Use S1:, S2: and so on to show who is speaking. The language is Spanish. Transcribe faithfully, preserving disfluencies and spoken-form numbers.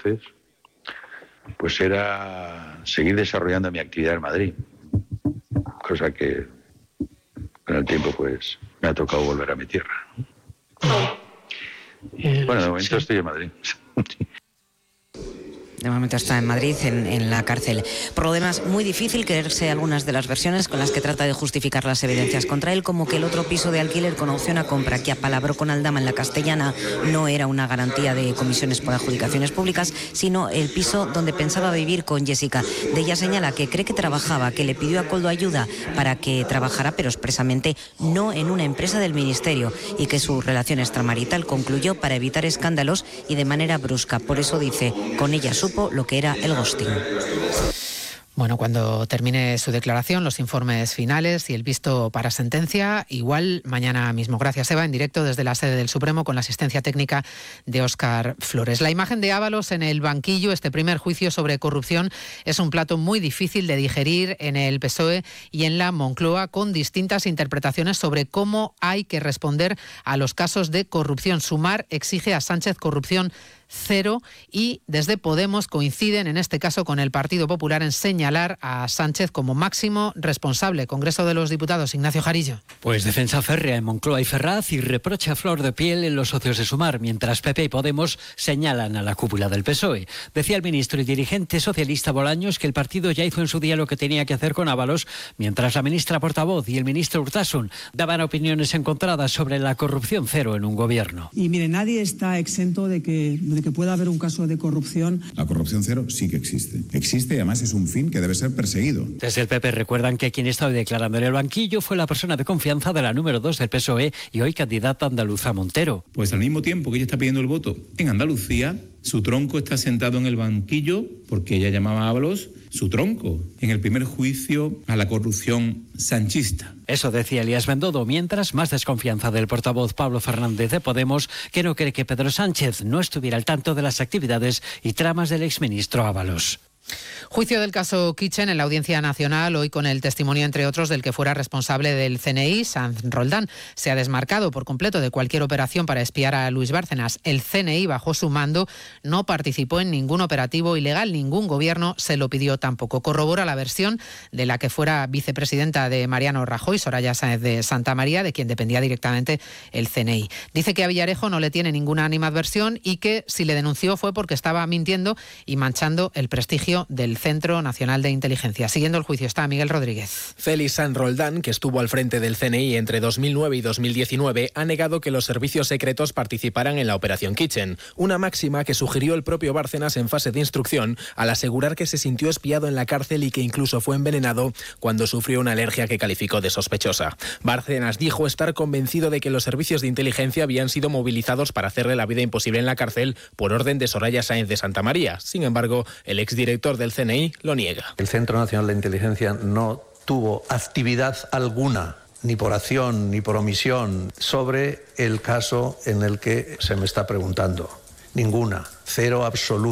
S1: entonces, pues era seguir desarrollando mi actividad en Madrid, cosa que con el tiempo pues me ha tocado volver a mi tierra.
S2: Eh,
S1: bueno, de momento
S2: sí.
S1: estoy en Madrid.
S3: De momento está en Madrid, en, en la cárcel. Por lo demás, muy difícil creerse algunas de las versiones con las que trata de justificar las evidencias contra él, como que el otro piso de alquiler con opción a compra que apalabró con Aldama en la Castellana no era una garantía de comisiones por adjudicaciones públicas, sino el piso donde pensaba vivir con Jessica. De ella señala que cree que trabajaba, que le pidió a Koldo ayuda para que trabajara, pero expresamente no en una empresa del Ministerio, y que su relación extramarital concluyó para evitar escándalos y de manera brusca. Por eso dice, con ella supo lo que era el ghosting.
S4: Bueno, cuando termine su declaración, los informes finales y el visto para sentencia, igual mañana mismo. Gracias, Eva, en directo desde la sede del Supremo con la asistencia técnica de Óscar Flores. La imagen de Ábalos en el banquillo, este primer juicio sobre corrupción, es un plato muy difícil de digerir en el P S O E y en la Moncloa, con distintas interpretaciones sobre cómo hay que responder a los casos de corrupción. Sumar exige a Sánchez corrupción cero y desde Podemos coinciden en este caso con el Partido Popular en señalar a Sánchez como máximo responsable. Congreso de los Diputados, Ignacio Jarillo.
S5: Pues defensa férrea en Moncloa y Ferraz y reprocha a flor de piel en los socios de Sumar, mientras P P y Podemos señalan a la cúpula del P S O E. Decía el ministro y dirigente socialista Bolaños que el partido ya hizo en su día lo que tenía que hacer con Ábalos, mientras la ministra portavoz y el ministro Urtasun daban opiniones encontradas sobre la corrupción cero en un gobierno.
S6: Y mire, nadie está exento de que de que pueda haber un caso de corrupción.
S7: La corrupción cero sí que existe. Existe y además es un fin que debe ser perseguido.
S5: Desde el P P recuerdan que quien estaba declarando en el banquillo fue la persona de confianza de la número dos del P S O E y hoy candidata andaluza Montero.
S8: Pues al mismo tiempo que ella está pidiendo el voto en Andalucía, su tronco está sentado en el banquillo, porque ella llamaba a Ábalos su tronco, en el primer juicio a la corrupción sanchista.
S5: Eso decía Elías Bendodo, mientras más desconfianza del portavoz Pablo Fernández de Podemos, que no cree que Pedro Sánchez no estuviera al tanto de las actividades y tramas del exministro Ábalos.
S4: Juicio del caso Kitchen en la Audiencia Nacional, hoy con el testimonio, entre otros, del que fuera responsable del C N I, Sanz Roldán. Se ha desmarcado por completo de cualquier operación para espiar a Luis Bárcenas. El C N I, bajo su mando, no participó en ningún operativo ilegal, ningún gobierno se lo pidió tampoco. Corrobora la versión de la que fuera vicepresidenta de Mariano Rajoy, Soraya Sáenz de Santamaría, de quien dependía directamente el C N I. Dice que a Villarejo no le tiene ninguna animadversión y que si le denunció fue porque estaba mintiendo y manchando el prestigio del Centro Nacional de Inteligencia. Siguiendo el juicio está Miguel Rodríguez.
S9: Félix Sanz Roldán, que estuvo al frente del C N I entre dos mil nueve y dos mil diecinueve, ha negado que los servicios secretos participaran en la Operación Kitchen, una máxima que sugirió el propio Bárcenas en fase de instrucción al asegurar que se sintió espiado en la cárcel y que incluso fue envenenado cuando sufrió una alergia que calificó de sospechosa. Bárcenas dijo estar convencido de que los servicios de inteligencia habían sido movilizados para hacerle la vida imposible en la cárcel por orden de Soraya Sáenz de Santamaría. Sin embargo, el exdirector del C N I lo niega.
S10: El Centro Nacional de Inteligencia no tuvo actividad alguna, ni por acción ni por omisión, sobre el caso en el que se me está preguntando. Ninguna, cero absoluto.